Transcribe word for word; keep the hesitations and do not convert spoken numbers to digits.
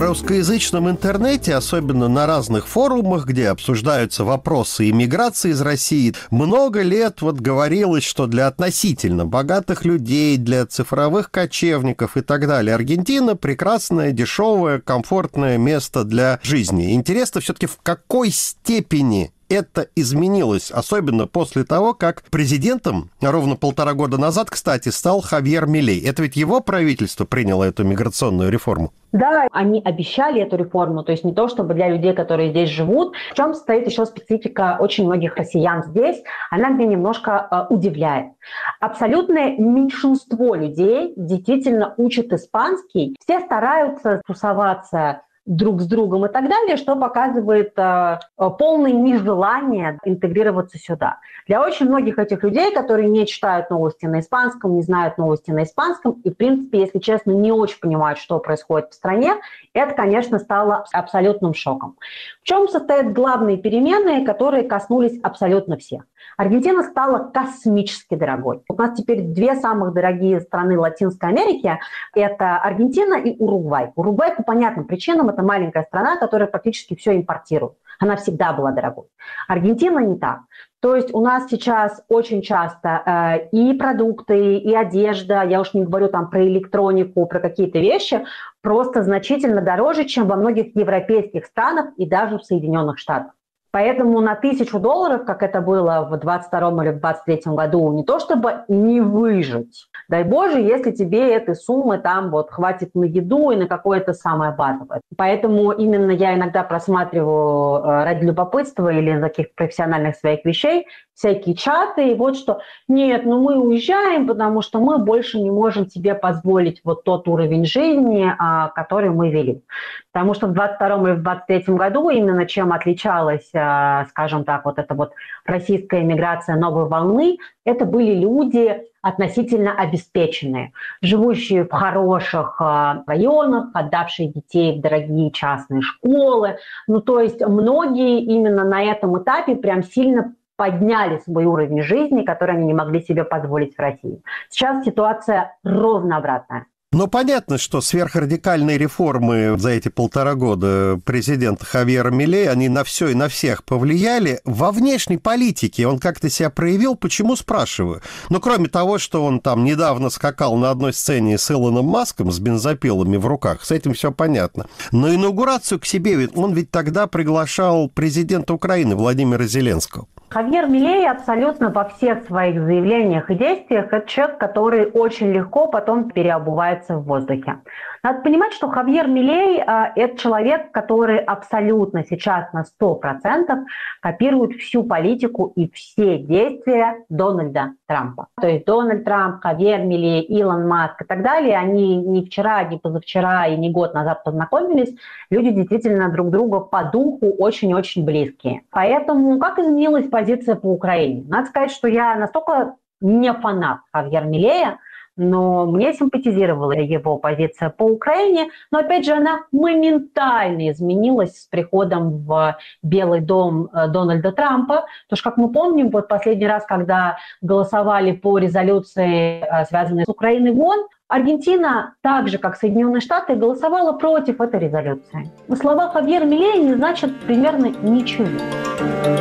русскоязычном интернете, особенно на разных форумах, где обсуждаются вопросы иммиграции из России, много лет вот говорилось, что для относительно богатых людей, для цифровых кочевников и так далее, Аргентина прекрасное, дешевое, комфортное место для жизни. Интересно все-таки, в какой степени это изменилось, особенно после того, как президентом ровно полтора года назад, кстати, стал Хавьер Милей. Это ведь его правительство приняло эту миграционную реформу? Да, они обещали эту реформу, то есть не то, чтобы для людей, которые здесь живут. В чем состоит еще специфика очень многих россиян здесь, она меня немножко э, удивляет. Абсолютное меньшинство людей действительно учат испанский, все стараются тусоваться друг с другом и так далее, что показывает э, полное нежелание интегрироваться сюда. Для очень многих этих людей, которые не читают новости на испанском, не знают новости на испанском и, в принципе, если честно, не очень понимают, что происходит в стране, это, конечно, стало абсолютным шоком. В чем состоят главные перемены, которые коснулись абсолютно всех? Аргентина стала космически дорогой. У нас теперь две самых дорогие страны Латинской Америки – это Аргентина и Уругвай. Уругвай по понятным причинам – это маленькая страна, которая практически все импортирует. Она всегда была дорогой. Аргентина не так. То есть у нас сейчас очень часто э, и продукты, и одежда, я уж не говорю там про электронику, про какие-то вещи, просто значительно дороже, чем во многих европейских странах и даже в Соединенных Штатах. Поэтому на тысячу долларов, как это было в двадцать втором или в двадцать третьем году, не то чтобы не выжить. Дай Боже, если тебе этой суммы там вот хватит на еду и на какое-то самое базовое. Поэтому именно я иногда просматриваю ради любопытства или из каких-то профессиональных своих вещей всякие чаты, и вот что, нет, ну мы уезжаем, потому что мы больше не можем себе позволить вот тот уровень жизни, который мы вели. Потому что в двадцать втором или в двадцать третьем году именно чем отличалась, скажем так, вот эта вот российская эмиграция новой волны, это были люди относительно обеспеченные, живущие в хороших районах, отдавшие детей в дорогие частные школы. Ну, то есть многие именно на этом этапе прям сильно подняли свой уровень жизни, который они не могли себе позволить в России. Сейчас ситуация ровно обратная. Ну, понятно, что сверхрадикальные реформы за эти полтора года президента Хавьера Милея, они на все и на всех повлияли. Во внешней политике он как-то себя проявил, почему, спрашиваю? Ну, кроме того, что он там недавно скакал на одной сцене с Илоном Маском с бензопилами в руках, с этим все понятно. Но инаугурацию к себе он ведь тогда приглашал президента Украины Владимира Зеленского. Хавьер Милей абсолютно во всех своих заявлениях и действиях это человек, который очень легко потом переобувается в воздухе. Надо понимать, что Хавьер Милей э, – это человек, который абсолютно сейчас на сто процентов копирует всю политику и все действия Дональда Трампа. То есть Дональд Трамп, Хавьер Милей, Илон Маск и так далее, они не вчера, не позавчера и не год назад познакомились. Люди действительно друг друга по духу очень-очень близкие. Поэтому как изменилась позиция по Украине? Надо сказать, что я настолько не фанат Хавьера Милея, но мне симпатизировала его позиция по Украине. Но, опять же, она моментально изменилась с приходом в Белый дом Дональда Трампа. Потому что, как мы помним, вот последний раз, когда голосовали по резолюции, связанной с Украиной в ООН, Аргентина, так же, как Соединенные Штаты, голосовала против этой резолюции. Слова Хавьера Милея не значат примерно ничего.